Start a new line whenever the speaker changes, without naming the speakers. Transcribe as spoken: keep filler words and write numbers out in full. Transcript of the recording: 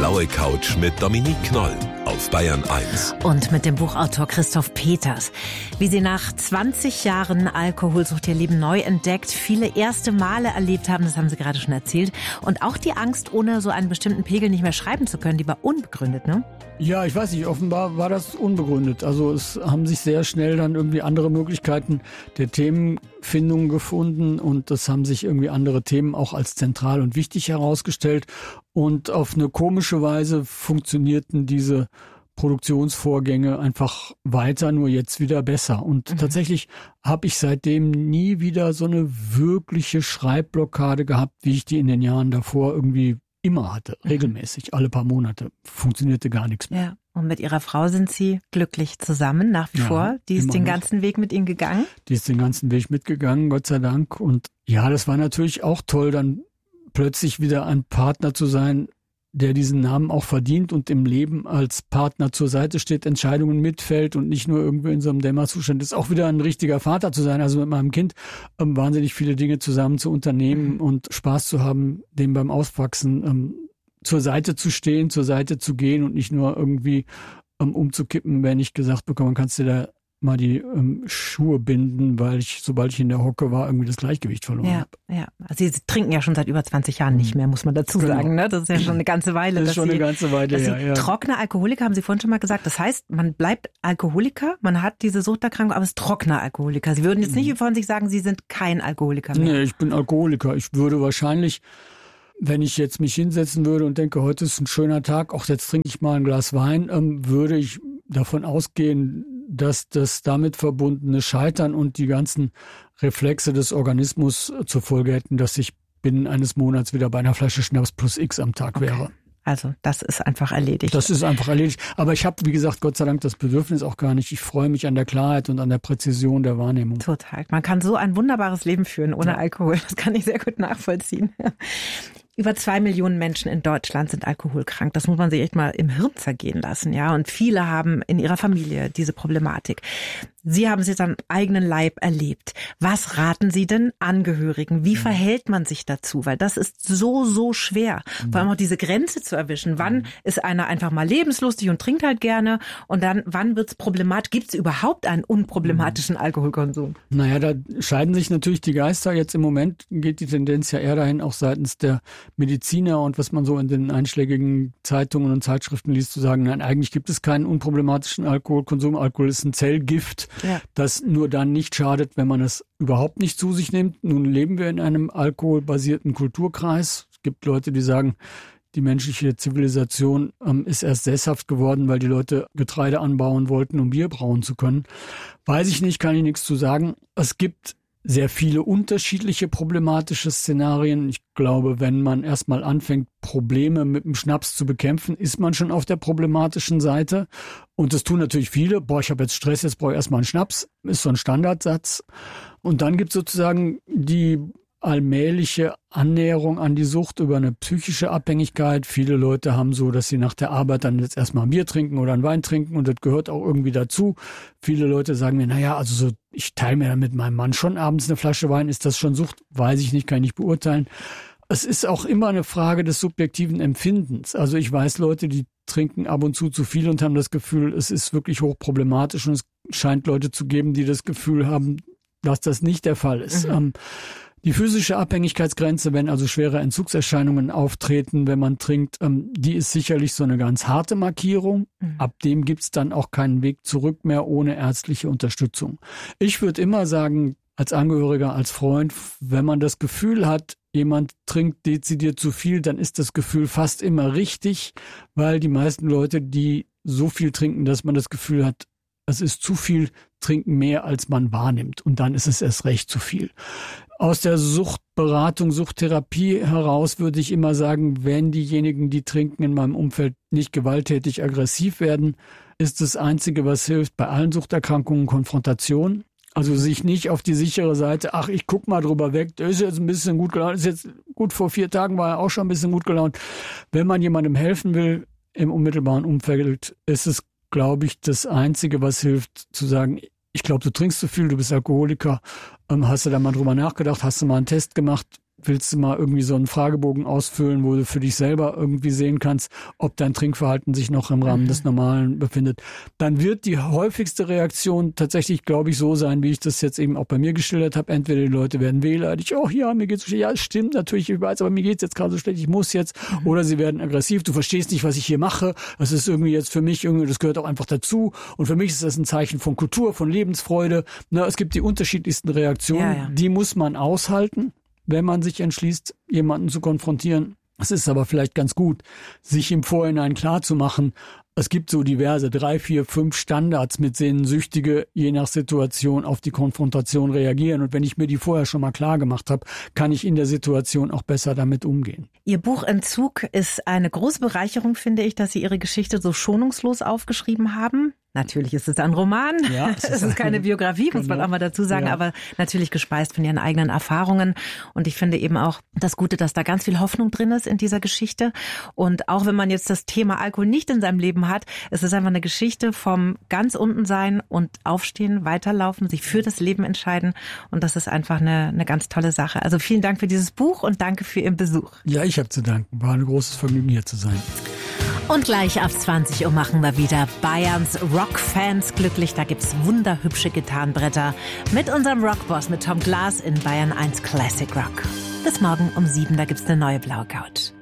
blaue Couch mit Dominique Knoll auf Bayern eins.
Und mit dem Buchautor Christoph Peters. Wie sie nach zwanzig Jahren Alkoholsucht ihr Leben neu entdeckt, viele erste Male erlebt haben, das haben Sie gerade schon erzählt. Und auch die Angst, ohne so einen bestimmten Pegel nicht mehr schreiben zu können, die war unbegründet, ne?
Ja, ich weiß nicht, offenbar war das unbegründet. Also es haben sich sehr schnell dann irgendwie andere Möglichkeiten der Themenfindung gefunden und es haben sich irgendwie andere Themen auch als zentral und wichtig herausgestellt. Und auf eine komische Weise funktionierten diese Produktionsvorgänge einfach weiter, nur jetzt wieder besser. Und mhm. tatsächlich habe ich seitdem nie wieder so eine wirkliche Schreibblockade gehabt, wie ich die in den Jahren davor irgendwie immer hatte, regelmäßig, alle paar Monate. Funktionierte gar nichts mehr.
Ja. Und mit Ihrer Frau sind Sie glücklich zusammen, nach wie ja, vor. Die ist den ganzen noch. Weg mit Ihnen gegangen?
Die ist den ganzen Weg mitgegangen, Gott sei Dank. Und ja, das war natürlich auch toll, dann plötzlich wieder ein Partner zu sein, der diesen Namen auch verdient und im Leben als Partner zur Seite steht, Entscheidungen mitfällt und nicht nur irgendwie in so einem Dämmerzustand ist, auch wieder ein richtiger Vater zu sein, also mit meinem Kind ähm, wahnsinnig viele Dinge zusammen zu unternehmen mhm. und Spaß zu haben, dem beim Aufwachsen ähm, zur Seite zu stehen, zur Seite zu gehen und nicht nur irgendwie ähm, umzukippen, wenn ich gesagt bekomme, kannst du da mal die ähm, Schuhe binden, weil ich, sobald ich in der Hocke war, irgendwie das Gleichgewicht verloren
ja,
habe.
Ja, also Sie trinken ja schon seit über zwanzig Jahren nicht mehr, muss man dazu genau. sagen. Ne? Das ist ja schon eine ganze Weile.
Das ist schon
Sie,
eine ganze Weile,
dass
ja.
Sie
ja.
Trockener Alkoholiker, haben Sie vorhin schon mal gesagt. Das heißt, man bleibt Alkoholiker, man hat diese Suchterkrankung, aber ist trockener Alkoholiker. Sie würden jetzt nicht von sich sagen, Sie sind kein Alkoholiker mehr.
Nee, ich bin Alkoholiker. Ich würde wahrscheinlich, wenn ich jetzt mich hinsetzen würde und denke, heute ist ein schöner Tag, auch jetzt trinke ich mal ein Glas Wein, ähm, würde ich davon ausgehen, dass das damit verbundene Scheitern und die ganzen Reflexe des Organismus zur Folge hätten, dass ich binnen eines Monats wieder bei einer Flasche Schnaps plus X am Tag okay. wäre.
Also das ist einfach erledigt.
Das ist einfach erledigt. Aber ich habe, wie gesagt, Gott sei Dank das Bedürfnis auch gar nicht. Ich freue mich an der Klarheit und an der Präzision der Wahrnehmung.
Total. Man kann so ein wunderbares Leben führen ohne ja. Alkohol. Das kann ich sehr gut nachvollziehen. Über zwei Millionen Menschen in Deutschland sind alkoholkrank. Das muss man sich echt mal im Hirn zergehen lassen, ja. Und viele haben in ihrer Familie diese Problematik. Sie haben es jetzt am eigenen Leib erlebt. Was raten Sie denn Angehörigen? Wie verhält man sich dazu? Weil das ist so, so schwer. Vor allem auch diese Grenze zu erwischen. Wann ist einer einfach mal lebenslustig und trinkt halt gerne? Und dann, wann wird's problematisch? Gibt es überhaupt einen unproblematischen Alkoholkonsum?
Naja, da scheiden sich natürlich die Geister. Jetzt im Moment geht die Tendenz ja eher dahin, auch seitens der Mediziner und was man so in den einschlägigen Zeitungen und Zeitschriften liest, zu sagen, nein, eigentlich gibt es keinen unproblematischen Alkoholkonsum. Alkohol ist ein Zellgift, ja. das nur dann nicht schadet, wenn man es überhaupt nicht zu sich nimmt. Nun leben wir in einem alkoholbasierten Kulturkreis. Es gibt Leute, die sagen, die menschliche Zivilisation ähm, ist erst sesshaft geworden, weil die Leute Getreide anbauen wollten, um Bier brauen zu können. Weiß ich nicht, kann ich nichts zu sagen. Es gibt sehr viele unterschiedliche problematische Szenarien. Ich glaube, wenn man erstmal anfängt, Probleme mit dem Schnaps zu bekämpfen, ist man schon auf der problematischen Seite. Und das tun natürlich viele. Boah, ich habe jetzt Stress, jetzt brauche ich erstmal einen Schnaps. Ist so ein Standardsatz. Und dann gibt es sozusagen die allmähliche Annäherung an die Sucht über eine psychische Abhängigkeit. Viele Leute haben so, dass sie nach der Arbeit dann jetzt erstmal ein Bier trinken oder einen Wein trinken und das gehört auch irgendwie dazu. Viele Leute sagen mir, naja, also so, ich teile mir dann mit meinem Mann schon abends eine Flasche Wein. Ist das schon Sucht? Weiß ich nicht, kann ich nicht beurteilen. Es ist auch immer eine Frage des subjektiven Empfindens. Also ich weiß Leute, die trinken ab und zu zu viel und haben das Gefühl, es ist wirklich hochproblematisch und es scheint Leute zu geben, die das Gefühl haben, dass das nicht der Fall ist. Mhm. Ähm, Die physische Abhängigkeitsgrenze, wenn also schwere Entzugserscheinungen auftreten, wenn man trinkt, ähm, die ist sicherlich so eine ganz harte Markierung. Mhm. Ab dem gibt's dann auch keinen Weg zurück mehr ohne ärztliche Unterstützung. Ich würde immer sagen, als Angehöriger, als Freund, wenn man das Gefühl hat, jemand trinkt dezidiert zu viel, dann ist das Gefühl fast immer richtig, weil die meisten Leute, die so viel trinken, dass man das Gefühl hat, es ist zu viel, trinken mehr, als man wahrnimmt. Und dann ist es erst recht zu viel. Aus der Suchtberatung, Suchttherapie heraus würde ich immer sagen, wenn diejenigen, die trinken in meinem Umfeld nicht gewalttätig aggressiv werden, ist das Einzige, was hilft bei allen Suchterkrankungen, Konfrontation. Also sich nicht auf die sichere Seite, ach, ich guck mal drüber weg, der ist jetzt ein bisschen gut gelaunt, ist jetzt gut, vor vier Tagen war er auch schon ein bisschen gut gelaunt. Wenn man jemandem helfen will im unmittelbaren Umfeld, ist es, glaube ich, das Einzige, was hilft, zu sagen, ich glaube, du trinkst zu viel, du bist Alkoholiker, ähm, hast du da mal drüber nachgedacht, hast du mal einen Test gemacht, willst du mal irgendwie so einen Fragebogen ausfüllen, wo du für dich selber irgendwie sehen kannst, ob dein Trinkverhalten sich noch im Rahmen mhm. des Normalen befindet. Dann wird die häufigste Reaktion tatsächlich, glaube ich, so sein, wie ich das jetzt eben auch bei mir geschildert habe. Entweder die Leute werden wehleidig, oh ja, mir geht's so schlecht, ja, es stimmt natürlich, ich weiß, aber mir geht's jetzt gerade so schlecht, ich muss jetzt. Mhm. Oder sie werden aggressiv, du verstehst nicht, was ich hier mache. Das ist irgendwie jetzt für mich, irgendwie, das gehört auch einfach dazu. Und für mich ist das ein Zeichen von Kultur, von Lebensfreude. Na, es gibt die unterschiedlichsten Reaktionen, ja, ja. die muss man aushalten, wenn man sich entschließt, jemanden zu konfrontieren. Es ist aber vielleicht ganz gut, sich im Vorhinein klar zu machen, es gibt so diverse drei, vier, fünf Standards, mit denen Süchtige je nach Situation auf die Konfrontation reagieren. Und wenn ich mir die vorher schon mal klar gemacht habe, kann ich in der Situation auch besser damit umgehen.
Ihr Buch Entzug ist eine große Bereicherung, finde ich, dass Sie Ihre Geschichte so schonungslos aufgeschrieben haben. Natürlich ist es ein Roman, ja, es, ist es ist keine Biografie, muss man auch mal dazu sagen, ja. aber natürlich gespeist von Ihren eigenen Erfahrungen. Und ich finde eben auch das Gute, dass da ganz viel Hoffnung drin ist in dieser Geschichte. Und auch wenn man jetzt das Thema Alkohol nicht in seinem Leben hat, es ist einfach eine Geschichte vom ganz unten sein und aufstehen, weiterlaufen, sich für das Leben entscheiden. Und das ist einfach eine, eine ganz tolle Sache. Also vielen Dank für dieses Buch und danke für Ihren Besuch.
Ja, ich habe zu danken. War ein großes Vergnügen, hier zu sein.
Und gleich ab zwanzig Uhr machen wir wieder Bayerns Rockfans glücklich. Da gibt's wunderhübsche Gitarrenbretter mit unserem Rockboss, mit Tom Glas in Bayern eins Classic Rock. Bis morgen um sieben, da gibt's eine neue blaue Couch.